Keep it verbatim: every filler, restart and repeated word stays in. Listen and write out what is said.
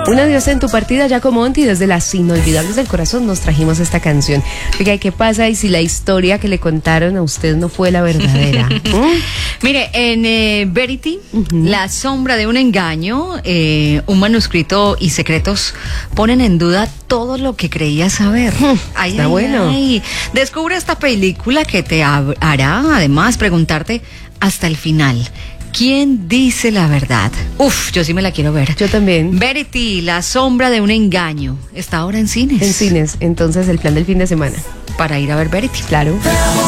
Una diosa en tu partida, Jaco Monti, desde las Inolvidables del Corazón nos trajimos esta canción. Oiga, ¿qué pasa y si la historia que le contaron a usted no fue la verdadera? ¿Mm? Mire, en eh, Verity, uh-huh. La sombra de un engaño, eh, un manuscrito y secretos ponen en duda todo lo que creías saber. Uh, ay, está ay, bueno. Ay. Descubre esta película que te ha- hará, además, preguntarte hasta el final. ¿Quién dice la verdad? Uf, yo sí me la quiero ver. Yo también. Verity, la sombra de un engaño. Está ahora en cines. En cines, entonces el plan del fin de semana. Para ir a ver Verity. Claro.